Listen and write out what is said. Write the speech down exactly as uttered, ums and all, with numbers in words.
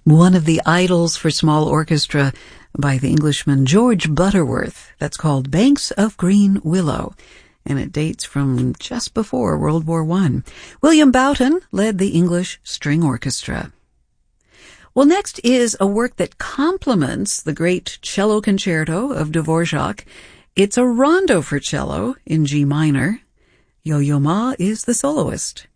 one of the idols for small orchestra by the Englishman George Butterworth. That's called Banks of Green Willow, and it dates from just before World War One. William Boughton led the English String Orchestra. Well, next is a work that complements the great cello concerto of Dvorak. It's a rondo for cello in G minor. Yo-Yo Ma is the soloist.